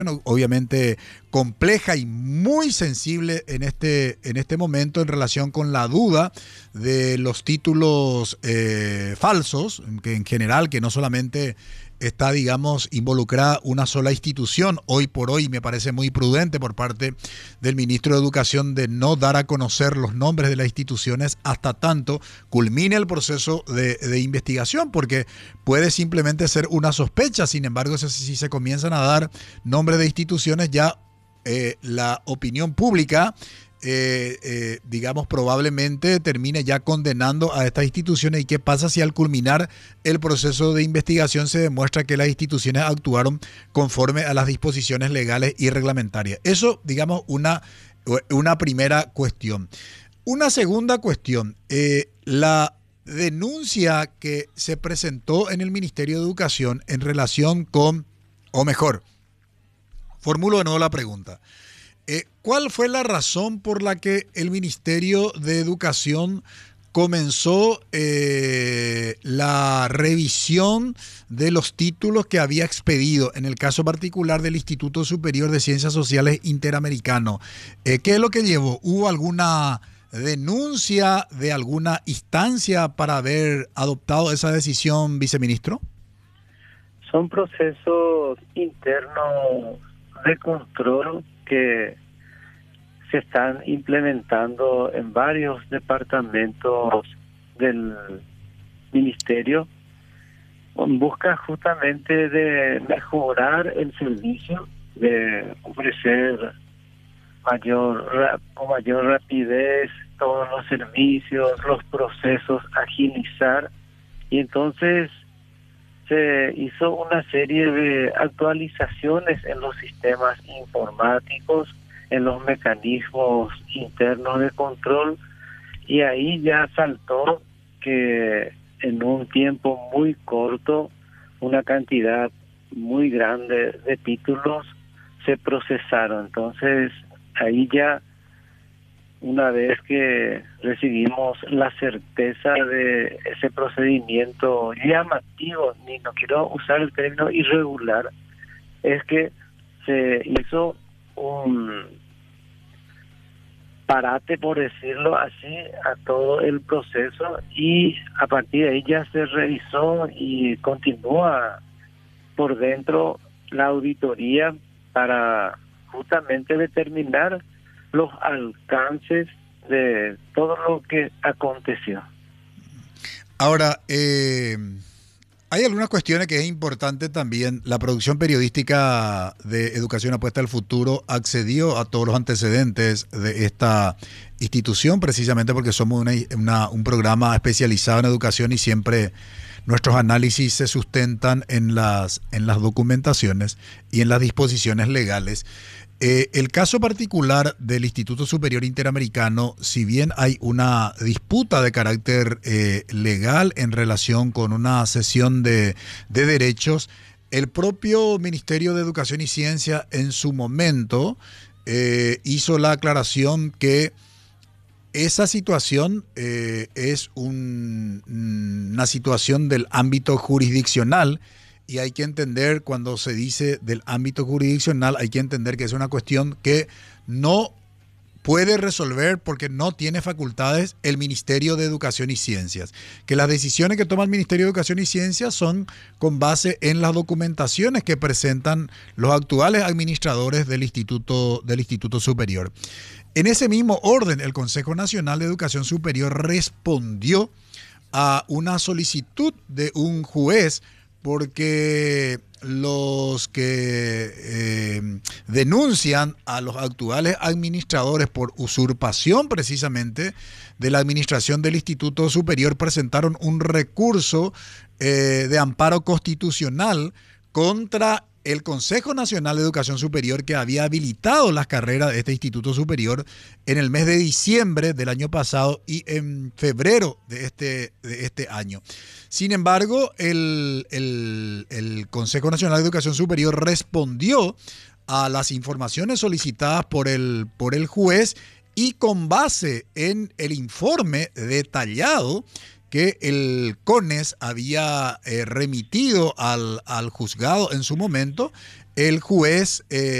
bueno, obviamente compleja y muy sensible en este momento en relación con la duda de los títulos falsos, que en general, que no solamente está, digamos, involucrada una sola institución. Hoy por hoy me parece muy prudente por parte del ministro de Educación de no dar a conocer los nombres de las instituciones hasta tanto culmine el proceso de investigación, porque puede simplemente ser una sospecha. Sin embargo, si se comienzan a dar nombres de instituciones, ya la opinión pública, digamos, probablemente termine ya condenando a estas instituciones. ¿Y qué pasa si al culminar el proceso de investigación se demuestra que las instituciones actuaron conforme a las disposiciones legales y reglamentarias? Eso, digamos, una primera cuestión. Una segunda cuestión, la denuncia que se presentó en el Ministerio de Educación en relación con, o mejor, formulo de nuevo la pregunta. ¿Cuál fue la razón por la que el Ministerio de Educación comenzó la revisión de los títulos que había expedido en el caso particular del Instituto Superior de Ciencias Sociales Interamericano? ¿Qué es lo que llevó? ¿Hubo alguna denuncia de alguna instancia para haber adoptado esa decisión, viceministro? Son procesos internos de control que se están implementando en varios departamentos del ministerio en busca justamente de mejorar el servicio, de ofrecer con mayor rapidez todos los servicios, los procesos, agilizar. Y entonces se hizo una serie de actualizaciones en los sistemas informáticos, en los mecanismos internos de control, y ahí ya saltó que en un tiempo muy corto una cantidad muy grande de títulos se procesaron. Entonces ahí ya, una vez que recibimos la certeza de ese procedimiento llamativo, ni no quiero usar el término irregular, es que se hizo un parate, por decirlo así, a todo el proceso, y a partir de ahí ya se revisó y continúa por dentro la auditoría para justamente determinar los alcances de todo lo que aconteció. Ahora, hay algunas cuestiones que es importante también. La producción periodística de Educación Apuesta al Futuro accedió a todos los antecedentes de esta institución, precisamente porque somos un programa especializado en educación y siempre nuestros análisis se sustentan en las documentaciones y en las disposiciones legales. El caso particular del Instituto Superior Interamericano, si bien hay una disputa de carácter legal en relación con una cesión de derechos, el propio Ministerio de Educación y Ciencia en su momento hizo la aclaración que esa situación es una situación del ámbito jurisdiccional. Y hay que entender, cuando se dice del ámbito jurisdiccional, hay que entender que es una cuestión que no puede resolver porque no tiene facultades el Ministerio de Educación y Ciencias. Que las decisiones que toma el Ministerio de Educación y Ciencias son con base en las documentaciones que presentan los actuales administradores del Instituto Superior. En ese mismo orden, el Consejo Nacional de Educación Superior respondió a una solicitud de un juez, porque los que denuncian a los actuales administradores por usurpación precisamente de la administración del Instituto Superior presentaron un recurso de amparo constitucional contra el Consejo Nacional de Educación Superior, que había habilitado las carreras de este Instituto Superior en el mes de diciembre del año pasado y en febrero de este año. Sin embargo, el Consejo Nacional de Educación Superior respondió a las informaciones solicitadas por el juez, y con base en el informe detallado que el CONES había remitido al juzgado en su momento, el juez